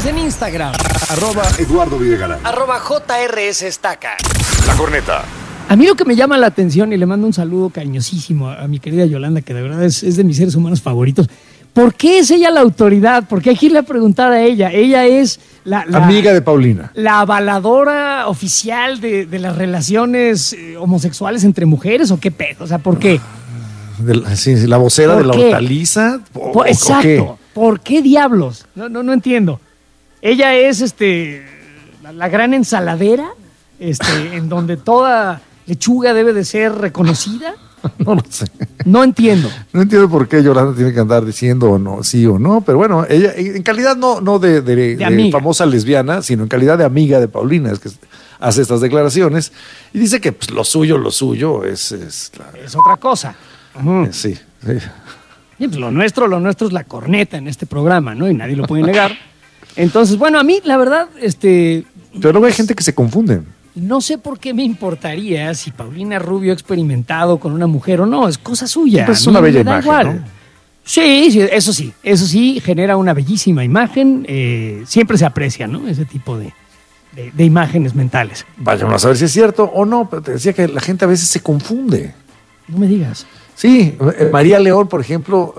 en Instagram. @Eduardo Videgaray. @JRSestaca. La Corneta. A mí lo que me llama la atención, y le mando un saludo cariñosísimo a mi querida Yolanda, que de verdad es de mis seres humanos favoritos. ¿Por qué es ella la autoridad? Porque hay que irle a preguntar a ella. Ella es la amiga de Paulina. La avaladora oficial de las relaciones homosexuales entre mujeres, ¿o qué pedo? O sea, ¿por qué? La vocera de la qué? hortaliza. Exacto. ¿O qué? ¿Por qué diablos? No entiendo. Ella es la gran ensaladera, en donde toda lechuga debe de ser reconocida. No lo sé. No entiendo. No entiendo por qué Yolanda tiene que andar diciendo o no, sí o no, pero bueno, ella en calidad no de famosa lesbiana, sino en calidad de amiga de Paulina, es que hace estas declaraciones y dice que pues, lo suyo es otra cosa. Sí. Y pues lo nuestro es la corneta en este programa, ¿no? Y nadie lo puede negar. Entonces, bueno, a mí, la verdad, Pero luego hay gente que se confunde. No sé por qué me importaría si Paulina Rubio ha experimentado con una mujer o no, es cosa suya. Pues es una bella imagen, igual. ¿no? Sí, eso sí, genera una bellísima imagen, siempre se aprecia, ¿no? Ese tipo de imágenes mentales. Vayamos a saber si es cierto o no, pero te decía que la gente a veces se confunde. No me digas. Sí, María León, por ejemplo,